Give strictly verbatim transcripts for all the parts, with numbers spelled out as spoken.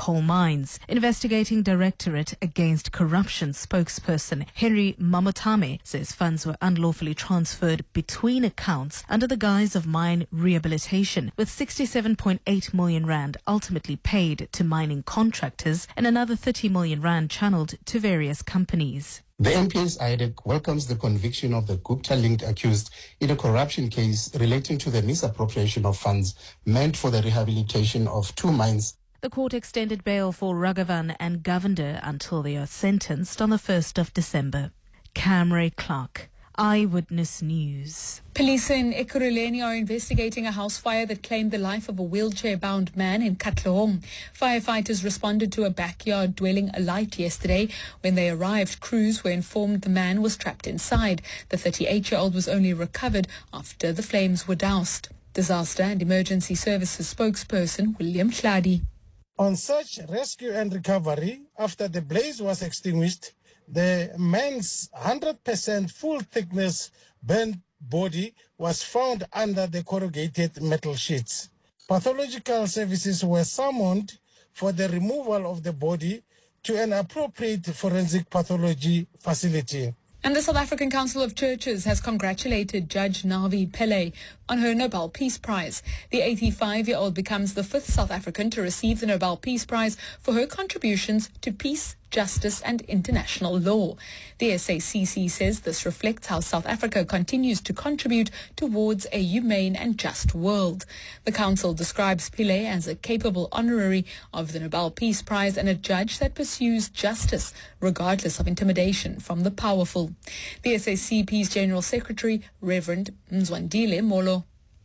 coal mines. Investigating Directorate Against Corruption spokesperson Henry Mamotame says funds were unlawfully transferred between accounts under the guise of mine rehabilitation, with sixty-seven point eight million rand ultimately paid to mining contractors and another thirty million rand channeled to various companies. The N P S I D E C welcomes the conviction of the Gupta-linked accused in a corruption case relating to the misappropriation of funds meant for the rehabilitation of two mines. The court extended bail for Raghavan and Govender until they are sentenced on the first of December. Camray Clark, Eyewitness News. Police in Ekurhuleni are investigating a house fire that claimed the life of a wheelchair-bound man in Katlehong. Firefighters responded to a backyard dwelling alight yesterday. When they arrived, crews were informed the man was trapped inside. The thirty-eight-year-old was only recovered after the flames were doused. Disaster and Emergency Services spokesperson William Hladi. On search, rescue and recovery, after the blaze was extinguished, the man's one hundred percent full thickness burnt body was found under the corrugated metal sheets. Pathological services were summoned for the removal of the body to an appropriate forensic pathology facility. And the South African Council of Churches has congratulated Judge Navi Pillay on her Nobel Peace Prize. The eighty-five-year-old becomes the fifth South African to receive the Nobel Peace Prize for her contributions to peace, justice and international law. The S A C C says this reflects how South Africa continues to contribute towards a humane and just world. The council describes Pillay as a capable honorary of the Nobel Peace Prize and a judge that pursues justice regardless of intimidation from the powerful. The S A C P's General Secretary, Reverend Mzwandile Molo.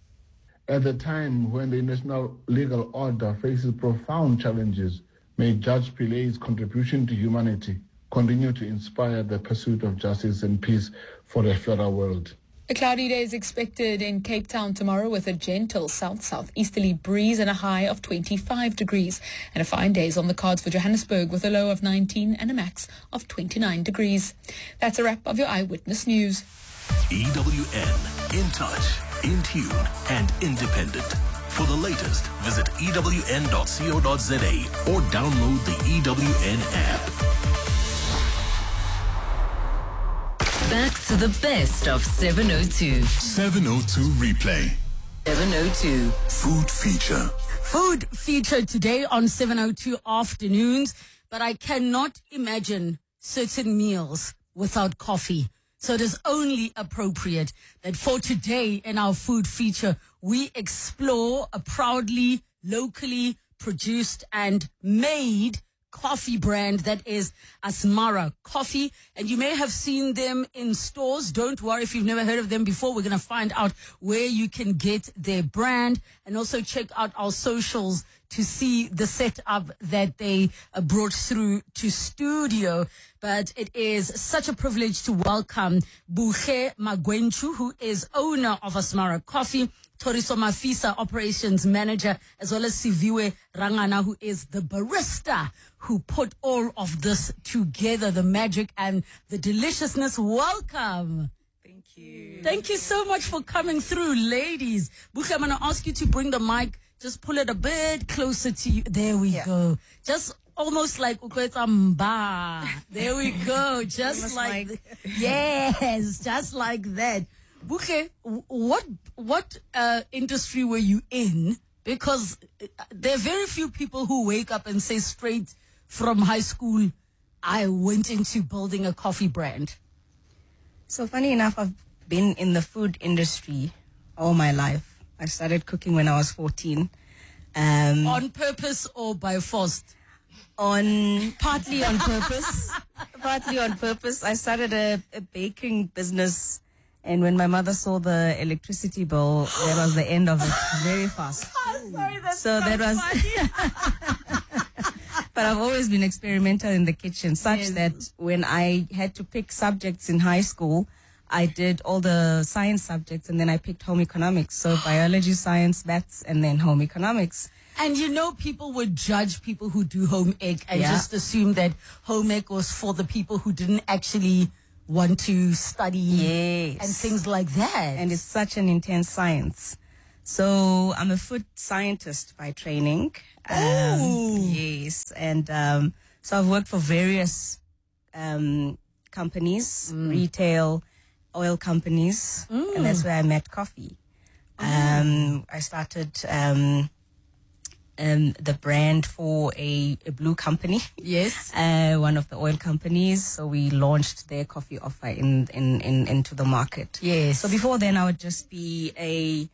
At the time when the international legal order faces profound challenges, may Judge Pillay's contribution to humanity continue to inspire the pursuit of justice and peace for a fairer world. A cloudy day is expected in Cape Town tomorrow with a gentle south-southeasterly breeze and a high of twenty-five degrees. And a fine day is on the cards for Johannesburg with a low of nineteen and a max of twenty-nine degrees. That's a wrap of your Eyewitness News. E W N, in touch, in tune and independent. For the latest, visit E W N dot co dot za or download the E W N app. Back to the best of seven oh two. seven oh two replay. seven oh two. Food feature. Food feature today on seven oh two afternoons, but I cannot imagine certain meals without coffee. So it is only appropriate that for today in our food feature, we explore a proudly, locally produced and made coffee brand that is Asmara Coffee. And you may have seen them in stores. Don't worry if you've never heard of them before. We're going to find out where you can get their brand and also check out our socials to see the setup that they uh, brought through to studio. But it is such a privilege to welcome Buche Magwenchu, who is owner of Asmara Coffee, Toriso Mafisa, operations manager, as well as Siviwe Rangana, who is the barista who put all of this together, the magic and the deliciousness. Welcome. Thank you. Thank you so much for coming through, ladies. Buche, I'm going to ask you to bring the mic. Just pull it a bit closer to you. There we yeah. go. Just almost like Ukweta Mba. There we go. Just like, like yes, just like that. Buche, what what uh, industry were you in? Because there are very few people who wake up and say straight from high school, I went into building a coffee brand. So funny enough, I've been in the food industry all my life. I started cooking when I was fourteen. Um, on purpose or by force? On partly on purpose. partly on purpose. I started a, a baking business, and when my mother saw the electricity bill, that was the end of it. Very fast. Oh, sorry, that's so so that was. But I've always been experimental in the kitchen, such yes. that when I had to pick subjects in high school, I did all the science subjects, and then I picked home economics. So biology, science, maths, and then home economics. And you know, people would judge people who do home ec and yeah. just assume that home ec was for the people who didn't actually want to study yes. and things like that. And it's such an intense science. So I'm a food scientist by training. Oh. Um, yes. And um, so I've worked for various um, companies, mm. retail, oil companies, mm. and that's where I met coffee. Oh. Um, I started um, um, the brand for a, a blue company. Yes. Uh, one of the oil companies. So we launched their coffee offer in, in, in into the market. Yes. So before then, I would just be a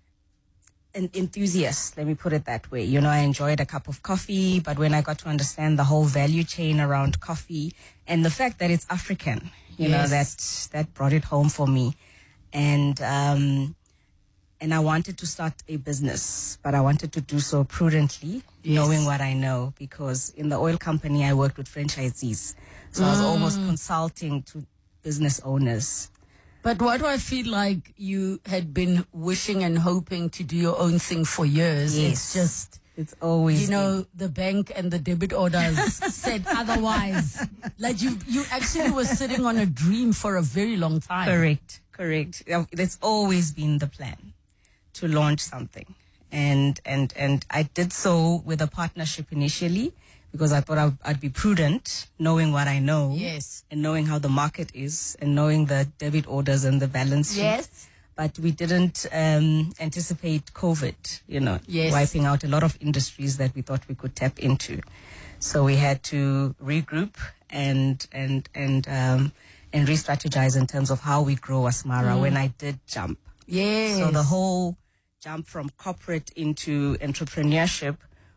an enthusiast, let me put it that way. You know, I enjoyed a cup of coffee, but when I got to understand the whole value chain around coffee and the fact that it's African, you yes. know, that that brought it home for me. And um, and I wanted to start a business, but I wanted to do so prudently, yes. knowing what I know, because in the oil company, I worked with franchisees. So mm. I was almost consulting to business owners. But why do I feel like you had been wishing and hoping to do your own thing for years? Yes. It's just, it's always, you know, been. the bank and the debit orders said otherwise. Like you, you actually were sitting on a dream for a very long time. Correct, correct. It's always been the plan to launch something. And, and, and I did so with a partnership initially, because I thought I'd, I'd be prudent, knowing what I know, yes, and knowing how the market is, and knowing the debit orders and the balance sheet. Yes. But we didn't um, anticipate COVID, you know, yes. wiping out a lot of industries that we thought we could tap into. So we had to regroup and and and um, and re-strategize in terms of how we grow Asmara. Mm. When I did jump, yes. So the whole jump from corporate into entrepreneurship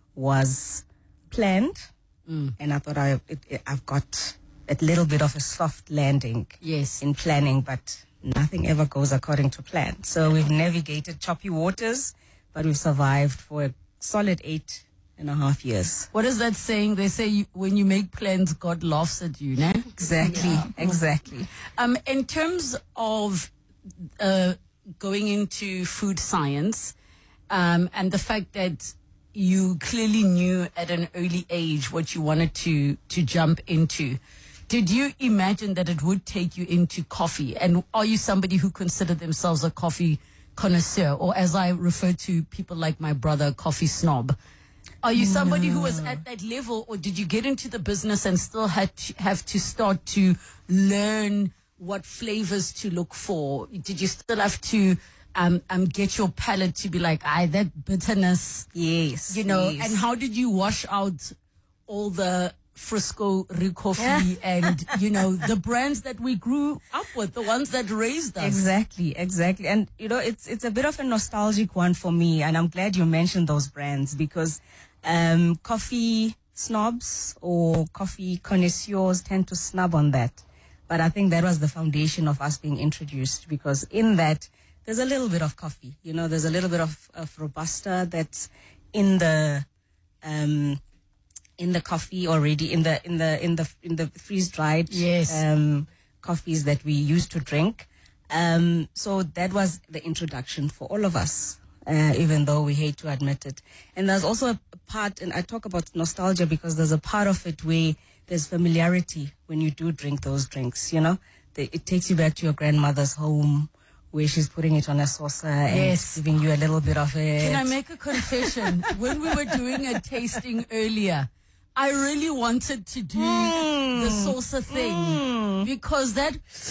was planned, mm. and I thought I, it, it, I've got a little bit of a soft landing yes. in planning, but nothing ever goes according to plan. So we've navigated choppy waters, but we've survived for a solid eight and a half years. What is that saying? They say you, when you make plans, God laughs at you, né? Exactly, yeah. exactly. Um, in terms of uh, going into food science, um, and the fact that you clearly knew at an early age what you wanted to, to jump into. Did you imagine that it would take you into coffee? And are you somebody who considered themselves a coffee connoisseur? Or as I refer to people like my brother, coffee snob? Are you somebody no. who was at that level, or did you get into the business and still had to have to start to learn what flavors to look for? Did you still have to Um, um, get your palate to be like, ah, that bitterness. Yes. You know, yes. and how did you wash out all the Frisco Recoffee and, you know, the brands that we grew up with, the ones that raised us? Exactly, exactly. And, you know, it's it's a bit of a nostalgic one for me. And I'm glad you mentioned those brands, because um, coffee snobs or coffee connoisseurs tend to snub on that. But I think that was the foundation of us being introduced, because in that, there's a little bit of coffee, you know, there's a little bit of, of Robusta that's in the, um, in the coffee already, in the, in the, in the, in the freeze dried, yes. um, coffees that we used to drink. Um, so that was the introduction for all of us, uh, even though we hate to admit it. And there's also a part, and I talk about nostalgia because there's a part of it where there's familiarity when you do drink those drinks, you know, the, it takes you back to your grandmother's home, where she's putting it on a saucer and yes. giving you a little bit of it. Can I make a confession? When we were doing a tasting earlier, I really wanted to do mm. the saucer thing mm. because that,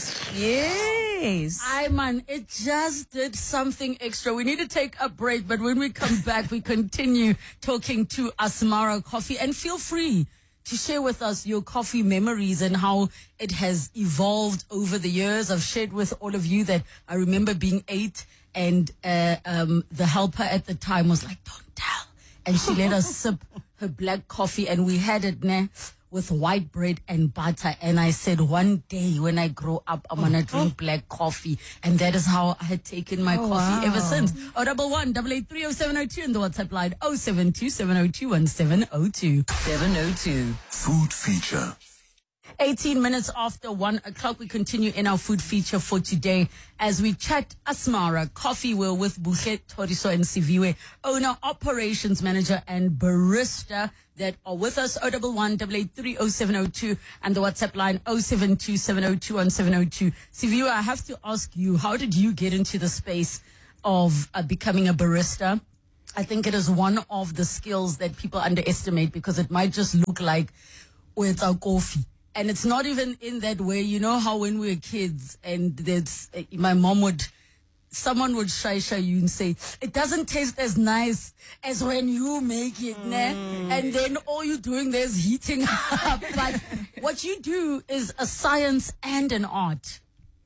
yes, I man, it just did something extra. We need to take a break, but when we come back, we continue talking to Asmara Coffee, and feel free to share with us your coffee memories and how it has evolved over the years. I've shared with all of you that I remember being eight and uh, um, the helper at the time was like, don't tell. And she let us sip her black coffee, and we had it ne, with white bread and butter. And I said, one day when I grow up, I'm going to drink black coffee. And that is how I had taken my oh, coffee wow. ever since. Oh, double one, double eight, three oh seven oh two, and the WhatsApp line oh seven two, seven oh two, one seven oh two. seven oh two. Food feature. eighteen minutes after one o'clock, we continue in our food feature for today as we chat Asmara Coffee. We're with Buhle Toriso and Siviwe, owner, operations manager, and barista that are with us. oh one one, double eight three oh seven oh two and the WhatsApp line oh seven two, seven oh two, one seven oh two. Siviwe, I have to ask you, how did you get into the space of uh, becoming a barista? I think it is one of the skills that people underestimate because it might just look like, oh, it's our coffee. And it's not even in that way. You know how when we were kids and there's, uh, my mom would, someone would shy shy you and say, it doesn't taste as nice as when you make it, mm. ne? And then all you're doing there is heating up. But what you do is a science and an art.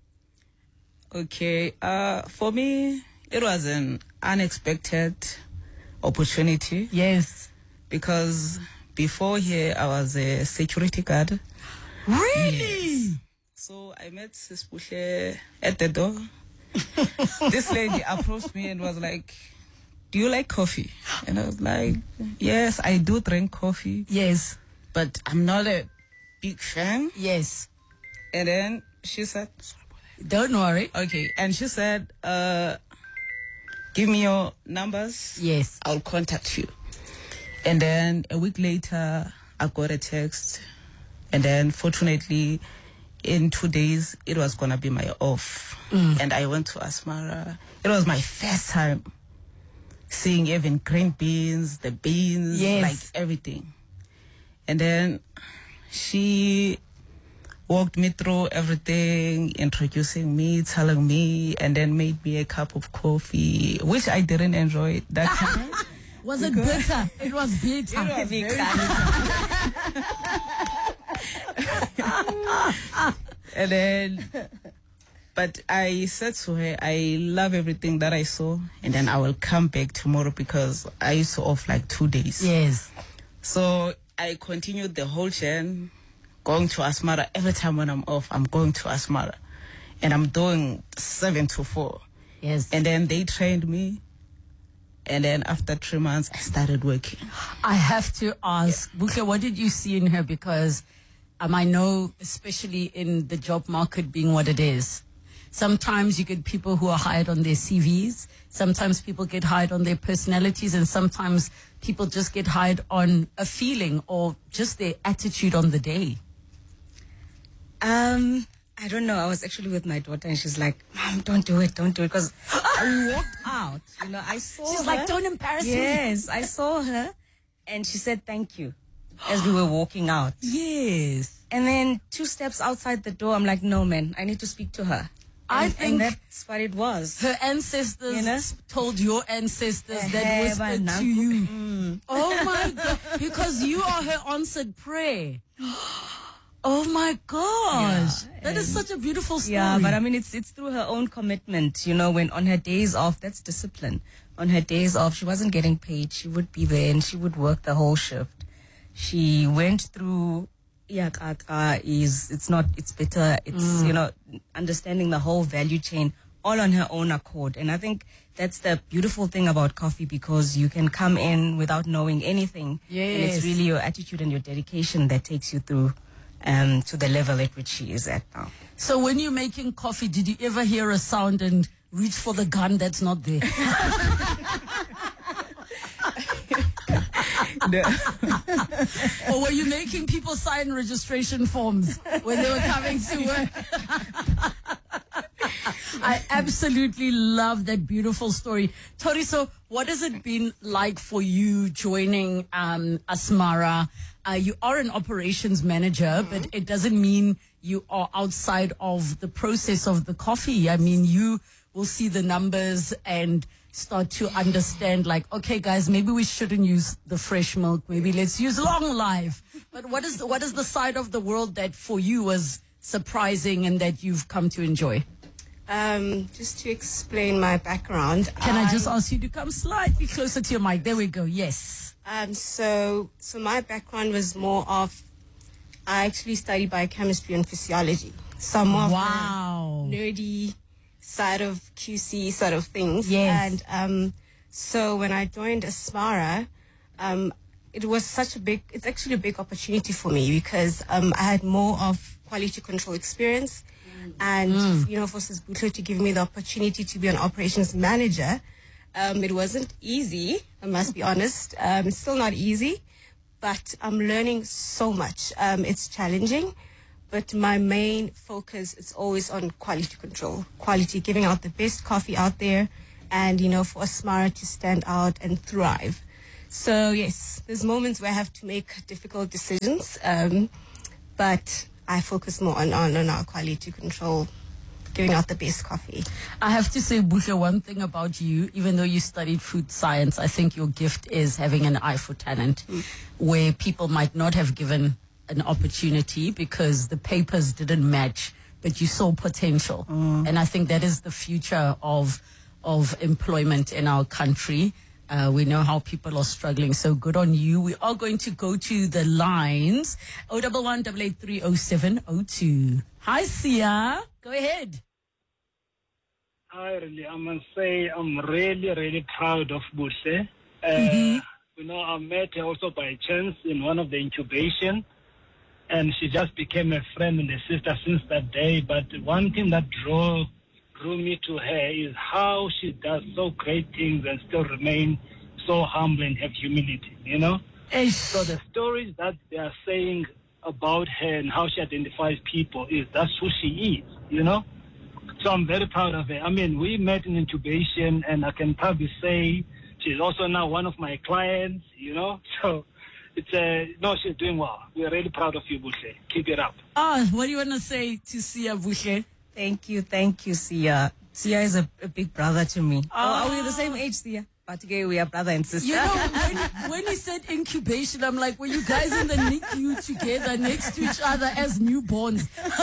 Okay, uh, for me, it was an unexpected opportunity. Yes. Because before here, I was a security guard. Really? Yes. So I met Sis Pushe at the door. This lady approached me and was like, do you like coffee? And I was like, yes, I do drink coffee. Yes. But I'm not a big fan. Yes. And then she said, don't worry. Okay. And she said, uh, give me your numbers. Yes. I'll contact you. And then a week later, I got a text. And then fortunately, in two days, it was going to be my off. Mm. And I went to Asmara. It was my first time seeing even green beans, the beans, yes. like everything. And then she walked me through everything, introducing me, telling me, and then made me a cup of coffee, which I didn't enjoy that time. Was it bitter? It was bitter. It was very bitter. And then, but I said to her, I love everything that I saw, and then I will come back tomorrow because I used to off like two days. Yes. So I continued the whole chain, going to Asmara. Every time when I'm off, I'm going to Asmara. And I'm doing seven to four. Yes. And then they trained me. And then after three months, I started working. I have to ask, yeah. Buhle, what did you see in her? Because um, I know, especially in the job market being what it is, sometimes you get people who are hired on their C Vs. Sometimes people get hired on their personalities. And sometimes people just get hired on a feeling or just their attitude on the day. Um, I don't know. I was actually with my daughter and she's like, Mom, don't do it, don't do it. Because I walked out, you know, I saw She's her. like, don't embarrass yes, me. Yes, I saw her and she said, thank you, as we were walking out. Yes. And then two steps outside the door, I'm like, no, man, I need to speak to her. I and, think and that's what it was. Her ancestors you know? told your ancestors uh, that whispered to you. Mm. Oh my God, because you are her answered prayer. Oh my gosh, yeah, that is such a beautiful story. Yeah, but I mean, it's it's through her own commitment. You know, when on her days off, that's discipline. On her days off, she wasn't getting paid. She would be there and she would work the whole shift. She went through. Yeah, is it's not. It's better. It's mm. you know, understanding the whole value chain all on her own accord. And I think that's the beautiful thing about coffee because you can come in without knowing anything. Yes. And it's really your attitude and your dedication that takes you through. Um, to the level at which she is at now. So when you're making coffee, did you ever hear a sound and reach for the gun that's not there? No. Or were you making people sign registration forms when they were coming to work? I absolutely love that beautiful story. Thoriso, what has it been like for you joining um, Asmara? Uh, you are an operations manager, mm-hmm. but it doesn't mean you are outside of the process of the coffee. I mean, you will see the numbers and start to understand like, okay, guys, maybe we shouldn't use the fresh milk. Maybe let's use long life. But what is the, what is the side of the world that for you was surprising and that you've come to enjoy? Um, just to explain my background. Can I, I just ask you to come slightly closer to your mic? There we go. Yes. Um, so, so my background was more of, I actually studied biochemistry and physiology. So I'm more wow. of the nerdy side of Q C sort of things. Yes. And um, so when I joined Asmara, um, it was such a big, it's actually a big opportunity for me because um, I had more of quality control experience. And, mm. you know, for Sis Buhle to give me the opportunity to be an operations manager, um, it wasn't easy, I must be honest. Um, it's still not easy, but I'm learning so much. Um, it's challenging, but my main focus is always on quality control. Quality, giving out the best coffee out there and, you know, for Asmara to stand out and thrive. So, yes, there's moments where I have to make difficult decisions, um, but I focus more on, on, on our quality control, giving out the best coffee. I have to say, Busha, one thing about you, even though you studied food science, I think your gift is having an eye for talent, mm. where people might not have given an opportunity because the papers didn't match, but you saw potential. Mm. And I think that is the future of of employment in our country. Uh, we know how people are struggling, so good on you. We are going to go to the lines. oh one one, eight eight three, oh seven oh two. Hi, Sia. Go ahead. Hi, really. I must say I'm really, really proud of Bushe. Uh, Mm-hmm. You know, I met her also by chance in one of the incubation, and she just became a friend and a sister since that day. But one thing that drew, drew me to her is how she does so great things and still remain so humble and have humility, you know? Eish. So the stories that they are saying about her and how she identifies people is that's who she is, you know? So I'm very proud of her. I mean, we met in incubation, and I can probably say she's also now one of my clients, you know? So it's uh, no, she's doing well. We're really proud of you, Bushe. Keep it up. Ah, what do you want to say to Sia, Bushe? Thank you, thank you, Sia. Sia is a, a big brother to me. Ah. Oh, are we the same age, Sia? But together we are brother and sister. You know, when, when he said incubation, I'm like, were you guys in the N I C U together next to each other as newborns?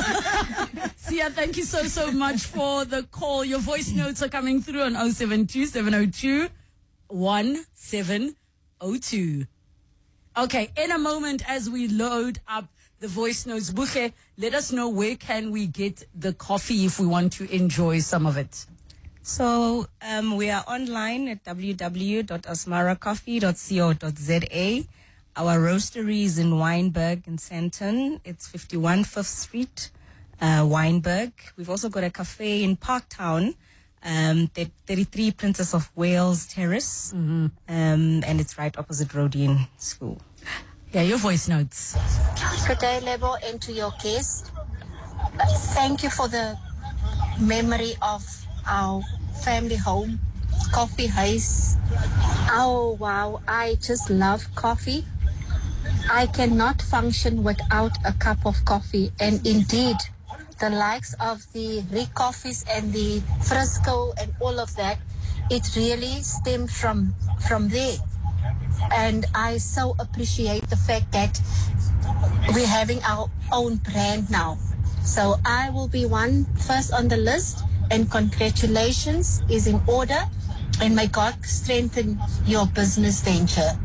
Sia, thank you so, so much for the call. Your voice notes are coming through on oh seven two, seven oh two, one seven oh two. Okay, in a moment as we load up the voice notes, Bushe, let us know where can we get the coffee if we want to enjoy some of it. So um, we are online at w w w dot asmara coffee dot co dot z a. Our roastery is in Wynberg in Sandton. It's fifty-one Fifth Street, uh, Wynberg. We've also got a cafe in Parktown, um, thirty-three Princess of Wales Terrace, mm-hmm. um, and it's right opposite Rodian School. Yeah, your voice notes. Good day, Lebo, and to your guest. Thank you for the memory of our family home, Coffee House. Oh, wow, I just love coffee. I cannot function without a cup of coffee. And indeed, the likes of the Rick Coffees and the Frisco and all of that, it really stemmed from, from there. And I so appreciate the fact that we're having our own brand now. So I will be one first on the list, and congratulations is in order, and may God strengthen your business venture.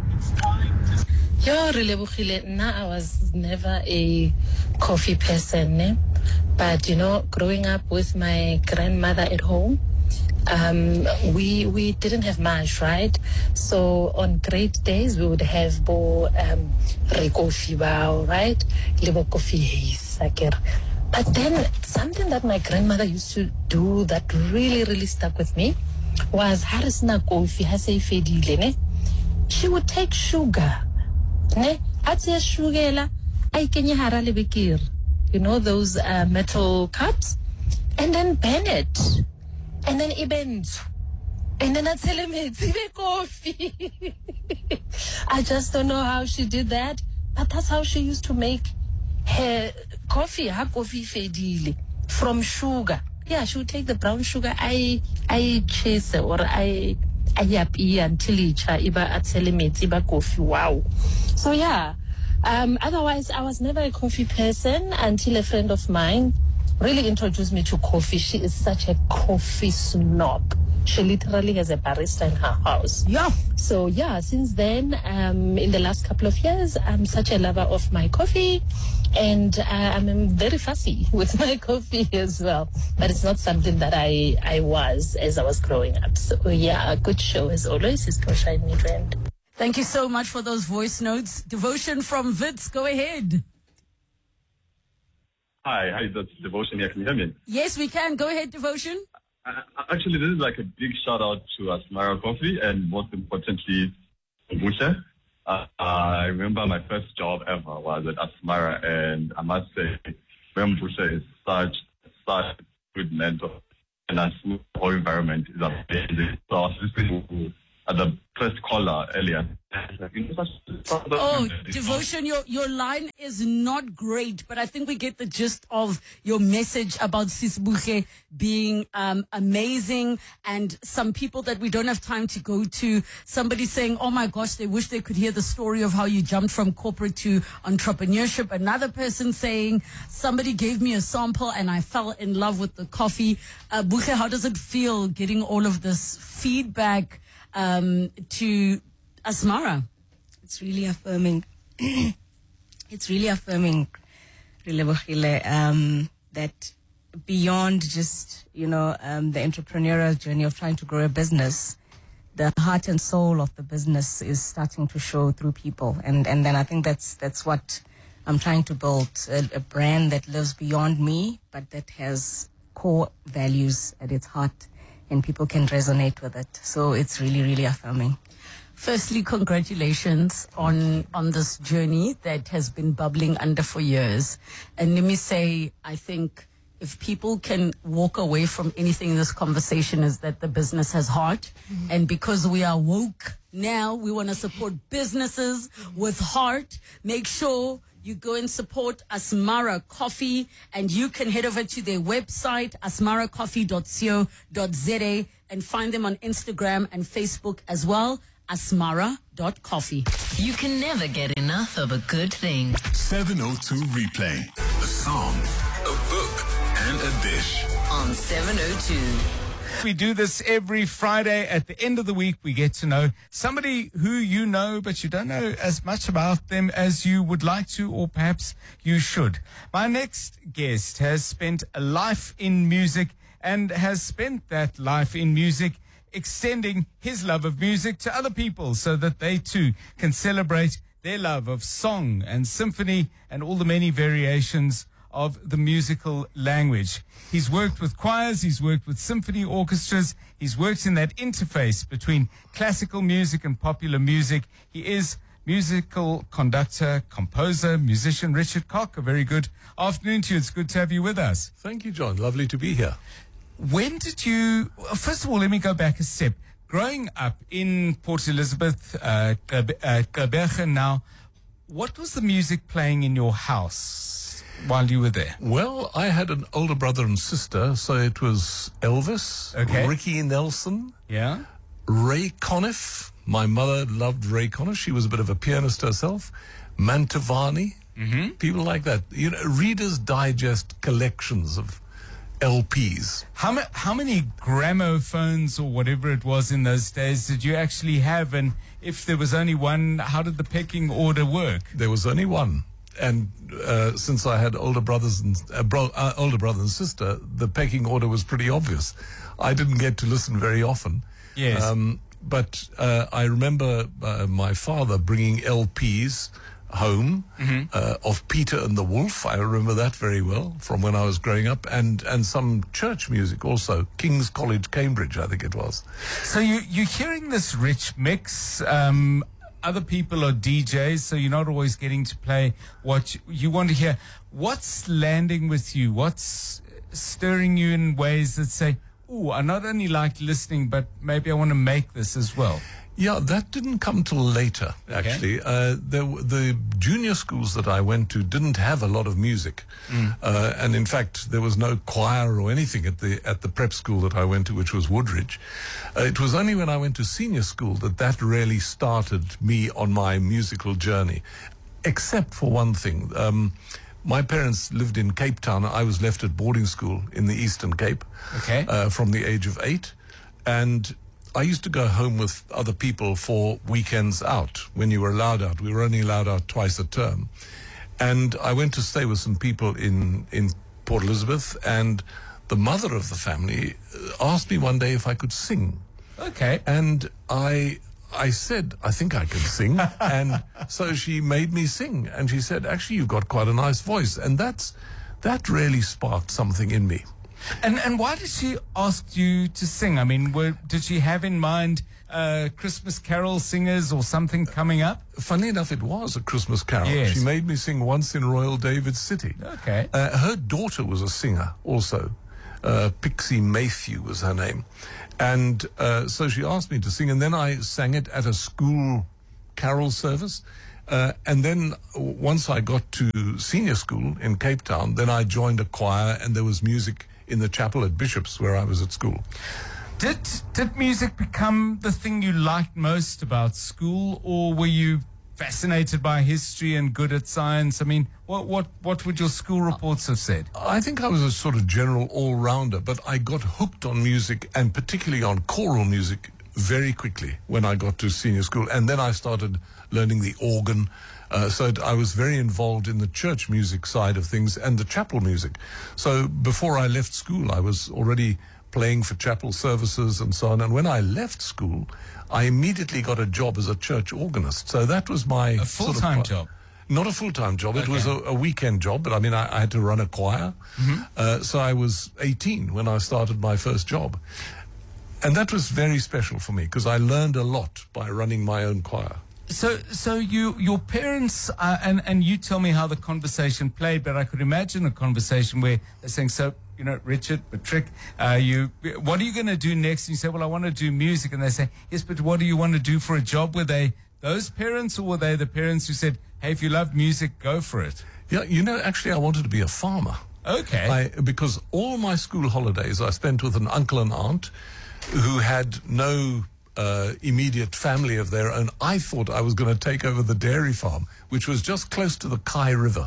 Yo, really, nah, I was never a coffee person, eh? But you know, growing up with my grandmother at home, um, we we didn't have much, right? So on great days, we would have bo um, re coffee bao, right? Libo coffee haze, but then something that my grandmother used to do that really, really stuck with me was harisna coffee hase fedile, ne? She would take sugar, ne? Atse sugar ay kenya hara lebekir, you know those uh, metal cups, and then burn it, and then even, and then I tell him it's coffee. I just don't know how she did that, but that's how she used to make her coffee, her coffee fedile from sugar. Yeah, she would take the brown sugar, I I chase or I I yapi until icha iba atelemate iba coffee. Wow. So yeah. Um, otherwise, I was never a coffee person until a friend of mine really introduced me to coffee. She is such a coffee snob. She literally has a barista in her house. Yeah. So yeah, since then, um, in the last couple of years, I'm such a lover of my coffee, and uh, I'm very fussy with my coffee as well. But it's not something that I I was as I was growing up. So yeah, a good show as always is Portia and Midrand. Thank you so much for those voice notes. Devotion from Wits, go ahead. Hi, hi, that's Devotion here. Can you hear me? Yes, we can. Go ahead, Devotion. Uh, actually, this is like a big shout out to Asmara Coffee and most importantly, Bushe. Uh, I remember my first job ever was at Asmara, and I must say, Bushe is such, such a good mentor, and a smooth whole environment is amazing. So listening at the first caller earlier. Oh, Devotion, your, your line is not great, but I think we get the gist of your message about Sisbuche being um, amazing, and some people that we don't have time to go to. Somebody saying, oh my gosh, they wish they could hear the story of how you jumped from corporate to entrepreneurship. Another person saying, somebody gave me a sample and I fell in love with the coffee. Uh, Buche, how does it feel getting all of this feedback um, to Asmara? It's really affirming. It's really affirming, Relebohile, um, that beyond just, you know, um, the entrepreneurial journey of trying to grow a business, the heart and soul of the business is starting to show through people. And, and then I think that's, that's what I'm trying to build, a, a brand that lives beyond me, but that has core values at its heart and people can resonate with it. So it's really, really affirming. Firstly, congratulations on, on this journey that has been bubbling under for years. And let me say, I think if people can walk away from anything in this conversation is that the business has heart. Mm-hmm. And because we are woke now, we want to support businesses with heart. Make sure you go and support Asmara Coffee, and you can head over to their website, asmara coffee dot co dot za, and find them on Instagram and Facebook as well. asmara dot coffee. You can never get enough of a good thing. seven oh two Replay. A song, a book, and a dish. On seven oh two. We do this every Friday. At the end of the week, we get to know somebody who you know, but you don't know as much about them as you would like to, or perhaps you should. My next guest has spent a life in music and has spent that life in music extending his love of music to other people so that they too can celebrate their love of song and symphony and all the many variations of the musical language. He's worked with choirs, he's worked with symphony orchestras, he's worked in that interface between classical music and popular music. He is musical conductor, composer, musician Richard Cock. A very good afternoon to you. It's good to have you with us. Thank you, John. Lovely to be here. When did you, first of all, let me go back a step. Growing up in Port Elizabeth, uh, Gqeberha now, what was the music playing in your house while you were there? Well, I had an older brother and sister, so it was Elvis, okay. Ricky Nelson, yeah, Ray Conniff. My mother loved Ray Conniff. She was a bit of a pianist herself. Mantovani, mm-hmm. people like that. You know, Reader's Digest collections of L Ps. How, ma- how many gramophones or whatever it was in those days did you actually have? And if there was only one, how did the pecking order work? There was only one. And uh, since I had older brothers and uh, bro- uh, older brother and sister, the pecking order was pretty obvious. I didn't get to listen very often. Yes. Um, but uh, I remember uh, my father bringing L Ps home mm-hmm. uh, of Peter and the Wolf. I remember that very well from when I was growing up, and and some church music also. King's College, Cambridge, I think it was. So you you're hearing this rich mix. Um, other people are D Js, so you're not always getting to play what you, you want to hear. What's landing with you? What's stirring you in ways that say, "Ooh, I not only like listening, but maybe I want to make this as well"? Yeah, that didn't come till later, actually. Okay. Uh, there, the junior schools that I went to didn't have a lot of music. Mm. Uh, and in fact, there was no choir or anything at the at the prep school that I went to, which was Woodridge. Uh, it was only when I went to senior school that that really started me on my musical journey, except for one thing. Um, my parents lived in Cape Town. I was left at boarding school in the Eastern Cape okay. uh, from the age of eight. And I used to go home with other people for weekends out when you were allowed out. We were only allowed out twice a term. And I went to stay with some people in, in Port Elizabeth, and the mother of the family asked me one day if I could sing. Okay. And I I said, I think I can sing. And so she made me sing. And she said, actually, you've got quite a nice voice. And that's that really sparked something in me. And and why did she ask you to sing? I mean, were, did she have in mind uh, Christmas carol singers or something coming up? Funny enough, it was a Christmas carol. Yes. She made me sing Once in Royal David City. Okay. Uh, her daughter was a singer also. Uh, Pixie Maythew was her name. And uh, so she asked me to sing, and then I sang it at a school carol service. Uh, and then once I got to senior school in Cape Town, then I joined a choir, and there was music in the chapel at Bishop's where I was at school. Did did music become the thing you liked most about school, or were you fascinated by history and good at science? I mean, what what what would your school reports have said? I think I was a sort of general all-rounder, but I got hooked on music, and particularly on choral music, very quickly when I got to senior school. And then I started learning the organ. Uh, so it, I was very involved in the church music side of things and the chapel music. So before I left school, I was already playing for chapel services and so on. And when I left school, I immediately got a job as a church organist. So that was my... A full-time sort of, job? Not a full-time job. It Okay. was a, a weekend job, but I mean, I, I had to run a choir. Mm-hmm. Uh, so I was eighteen when I started my first job. And that was very special for me because I learned a lot by running my own choir. So, so you, your parents, uh, and and you tell me how the conversation played, but I could imagine a conversation where they're saying, "So, you know, Richard, Patrick, uh, you, what are you going to do next?" And you say, "Well, I want to do music," and they say, "Yes, but what do you want to do for a job?" Were they those parents, or were they the parents who said, "Hey, if you love music, go for it"? Yeah, you know, actually, I wanted to be a farmer. Okay. I, because all my school holidays I spent with an uncle and aunt who had no uh, immediate family of their own. I thought I was going to take over the dairy farm, which was just close to the Kai River,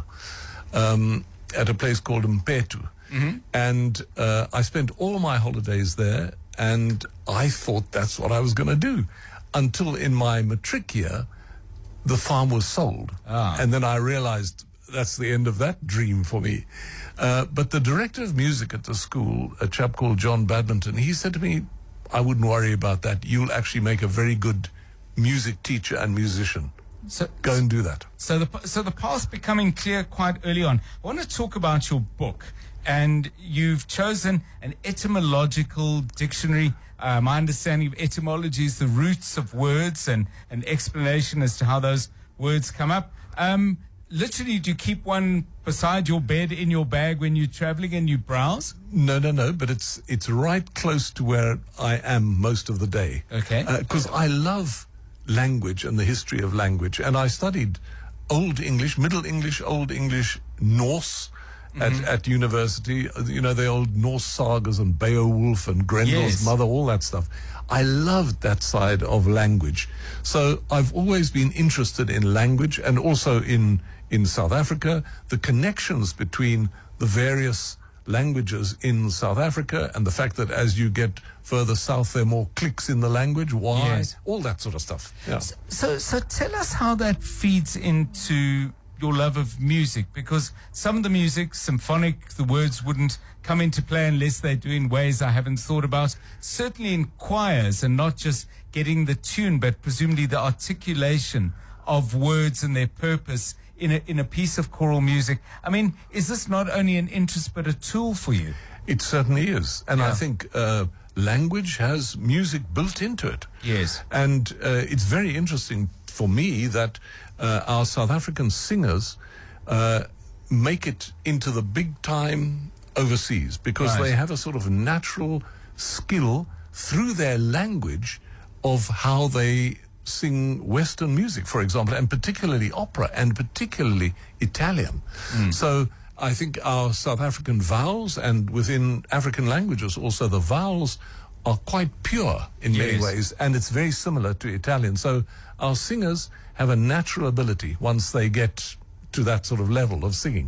um, at a place called Mpetu. Mm-hmm. And uh, I spent all my holidays there, and I thought that's what I was going to do. Until in my matric year, the farm was sold. Ah. And then I realized that's the end of that dream for me. Uh, but the director of music at the school, a chap called John Badminton, he said to me, "I wouldn't worry about that. You'll actually make a very good music teacher and musician. So go and do that." So the so the path's becoming clear quite early on. I want to talk about your book, and you've chosen an etymological dictionary. Uh, my understanding of etymology is the roots of words and an explanation as to how those words come up. Um, literally, do you keep one beside your bed in your bag when you're traveling and you browse? No, no, no, but it's it's right close to where I am most of the day. Okay. Because I love language and the history of language. And I studied Old English, Middle English, Old English, Norse at, Mhm. at university. You know, the old Norse sagas and Beowulf and Grendel's Yes. mother, all that stuff. I loved that side of language. So I've always been interested in language, and also in, in South Africa, the connections between the various languages in South Africa, and the fact that as you get further south, there are more clicks in the language. Why? Yes. All that sort of stuff. Yeah. So, so tell us how that feeds into your love of music, because some of the music, symphonic, the words wouldn't come into play unless they do in ways I haven't thought about. Certainly in choirs, and not just getting the tune, but presumably the articulation of words and their purpose in a, in a piece of choral music. I mean, is this not only an interest but a tool for you? It certainly is. And I Yeah. think uh, language has music built into it. Yes. And uh, it's very interesting for me that uh, our South African singers uh, make it into the big time overseas, because Right. they have a sort of natural skill through their language of how they sing Western music, for example, and particularly opera, and particularly Italian. So I think our South African vowels, and within African languages also, the vowels are quite pure in many Yes. ways, and it's very similar to Italian. So our singers have a natural ability once they get to that sort of level of singing.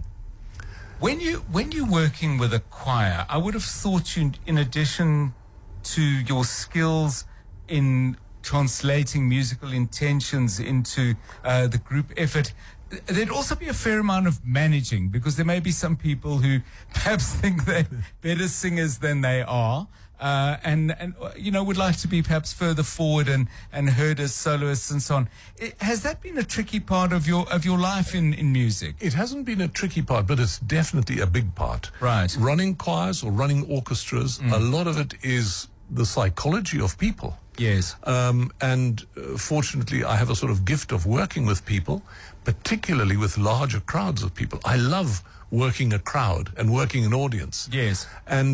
When you when you're working with a choir, I would have thought you, in addition to your skills in translating musical intentions into uh, the group effort, there'd also be a fair amount of managing, because there may be some people who perhaps think they're better singers than they are. Uh, and, and, uh, you know, would like to be perhaps further forward and, and heard as soloists and so on. I has that been a tricky part of your, of your life in, in music? It hasn't been a tricky part, but it's definitely a big part. Right. Running choirs or running orchestras, Mm. a lot of it is the psychology of people. Yes. Um, and uh, fortunately, I have a sort of gift of working with people, particularly with larger crowds of people. I love working a crowd and working an audience. Yes. And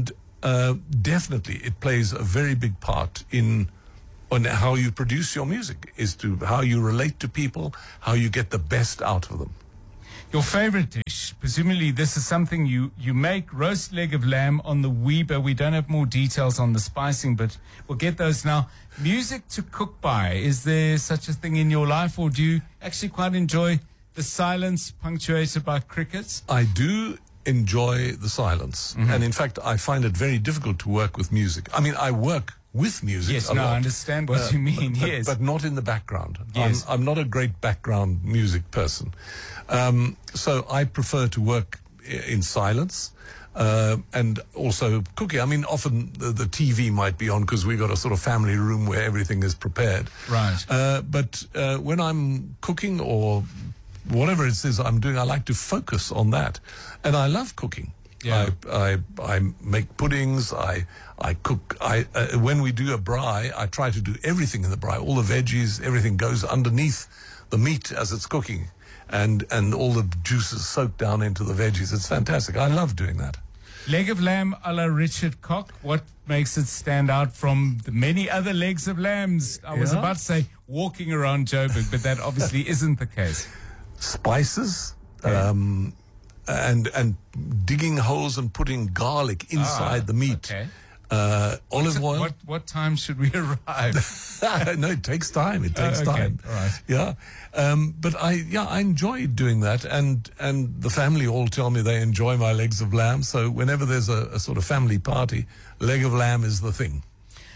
uh, definitely it plays a very big part in on how you produce your music, is to how you relate to people, how you get the best out of them. Your favorite dish, presumably this is something you, you make, roast leg of lamb on the Weber. We don't have more details on the spicing, but we'll get those now. Music to cook by, is there such a thing in your life, or do you actually quite enjoy the silence punctuated by crickets? I do enjoy the silence. Mhm. And in fact, I find it very difficult to work with music. I mean, I work with music. Yes, a no, lot, I understand what you mean, but, yes. But not in the background. Yes. I'm, I'm not a great background music person. Um, so I prefer to work i- in silence. Uh, and also cooking. I mean, often the, the T V might be on because we've got a sort of family room where everything is prepared. Right. Uh, but uh, when I'm cooking or whatever it is I'm doing, I like to focus on that. And I love cooking. Yeah. I, I, I make puddings, I, I cook, I, uh, when we do a braai, I try to do everything in the braai. All the veggies, everything goes underneath the meat as it's cooking. And, and all the juices soak down into the veggies. It's fantastic. I love doing that. Leg of lamb a la Richard Koch. What makes it stand out from the many other legs of lambs? I was Yeah. about to say walking around Joburg, but that obviously isn't the case. Spices, um, and and digging holes and putting garlic inside Ah, the meat. okay. Uh, olive oil. What what time should we arrive? No, it takes time. It takes Oh, okay. time. All right. Yeah, um, but I yeah I enjoy doing that, and and the family all tell me they enjoy my legs of lamb. So whenever there's a, a sort of family party, leg of lamb is the thing.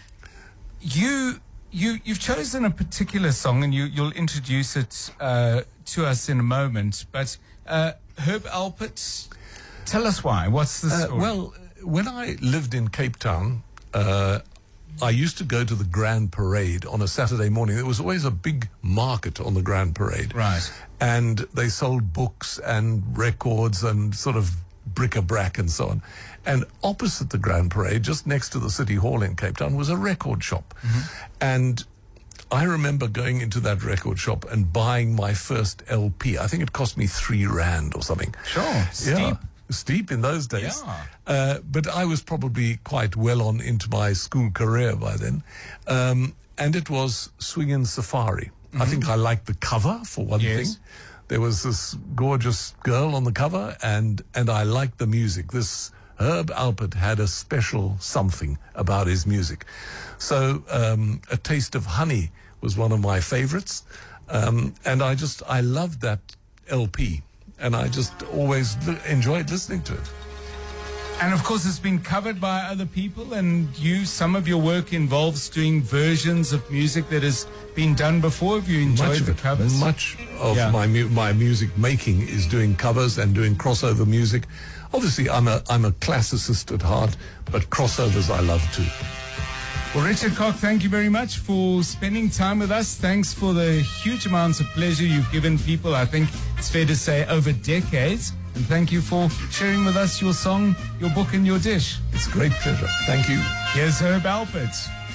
You you you've chosen a particular song, and you you'll introduce it uh, to us in a moment. But uh, Herb Alpert, tell us why. What's the Uh, story? well, when I lived in Cape Town, uh, I used to go to the Grand Parade on a Saturday morning. There was always a big market on the Grand Parade. Right. And they sold books and records and sort of bric-a-brac and so on. And opposite the Grand Parade, just next to the City Hall in Cape Town, was a record shop. And I remember going into that record shop and buying my first L P. I think it cost me three rand or something. Sure, steep. Yeah, steep in those days. Yeah. Uh, but I was probably quite well on into my school career by then. Um, and it was Swingin' Safari. I think I liked the cover, for one Yes. thing. There was this gorgeous girl on the cover, and, and I liked the music. This Herb Alpert had a special something about his music. So um, A Taste of Honey was one of my favorites. Um, and I just, I loved that L P. And I just always li- enjoyed listening to it. And of course, it's been covered by other people, and you, some of your work involves doing versions of music that has been done before. Have you enjoyed Much of the it, covers? Much of Yeah. my mu- my music making is doing covers and doing crossover music. Obviously, I'm a I'm a classicist at heart, but crossovers I love too. Well, Richard Koch, thank you very much for spending time with us. Thanks for the huge amounts of pleasure you've given people, I think it's fair to say, over decades. And thank you for sharing with us your song, your book, and your dish. It's a great pleasure. Thank you. Here's Herb Alpert.